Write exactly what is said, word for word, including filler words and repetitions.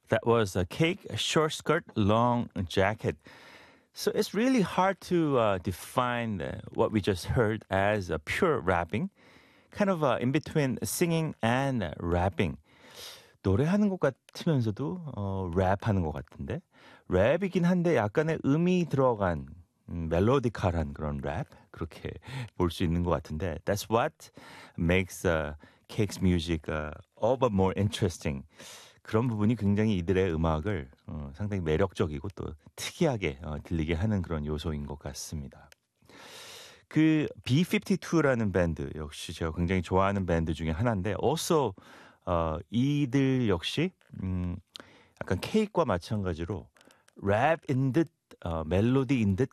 That was a Cake, short skirt, long jacket. So it's really hard to uh, define uh, what we just heard as a pure rapping, kind of uh, in between singing and uh, rapping. 노래하는 것 같으면서도 어, 랩하는 것 같은데 랩이긴 한데 약간의 음이 들어간 음, 멜로디컬한 그런 랩 그렇게 볼 수 있는 것 같은데 That's what makes uh, Cake's music uh, all but more interesting. 그런 부분이 굉장히 이들의 음악을 어, 상당히 매력적이고 또 특이하게 어, 들리게 하는 그런 요소인 것 같습니다. 그 비 피프티투라는 밴드 역시 제가 굉장히 좋아하는 밴드 중에 하나인데 also 어, 이들 역시 음, 약간 케이크와 마찬가지로 랩인 듯 어, 멜로디인 듯